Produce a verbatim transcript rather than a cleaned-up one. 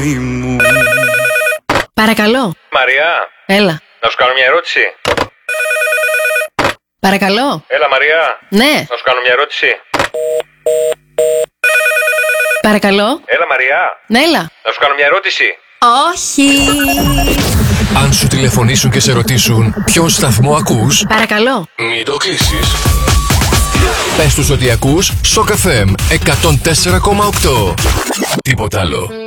μου. Παρακαλώ. Μαριά. Έλα. Να σου κάνω μια ερώτηση. Παρακαλώ. Έλα Μαριά. Ναι. Να σου κάνω μια ερώτηση. Παρακαλώ. Έλα Μαριά. Ναι, έλα. Να σου κάνω μια ερώτηση. Όχι. Αν σου τηλεφωνήσουν και σε ρωτήσουν ποιον σταθμό ακούς, Παρακαλώ. μην το κλείσεις. Πες τους ότι ακούς Σοκ εφ εμ εκατόν τέσσερα κόμμα οκτώ. Τίποτα άλλο.